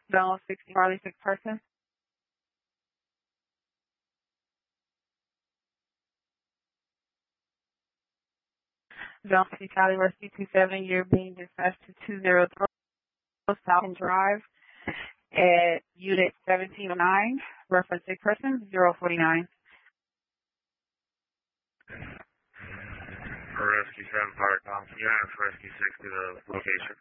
Zone 60, Charlie, 6 person. Zone 50, Charlie, Rescue 27, you're being dispatched to 203 South Drive at Unit 1709, reference 6 person, 049. Rescue 7 Park, you have Rescue 6 to the location.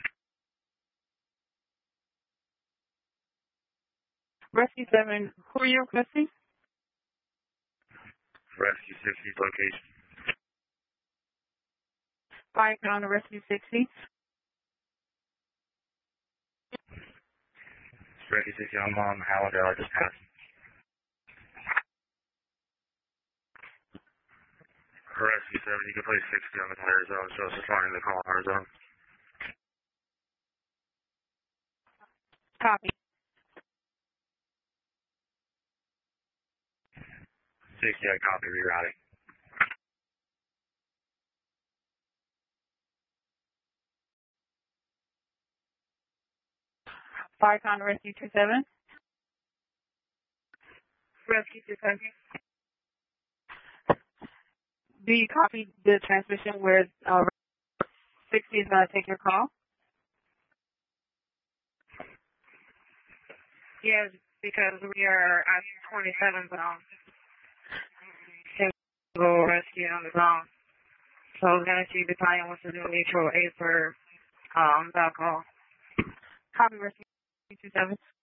Rescue 7, who are you requesting? Rescue 60's location. Fire on the Rescue 60. Rescue 60, I'm on Hallandale, I just passed. Rescue 7, you can place 60 on the fire zone, so it's responding to the call fire zone. Copy. 60, I copy, rerouting. Fire on the Rescue 27. Rescue 27. Do you copy the transmission where 60 is going to take your call? Yes, because we are at 27 zone. Single rescue on the zone. So I was going to see the client wants to do mutual aid for alcohol. Copy Rescue 27.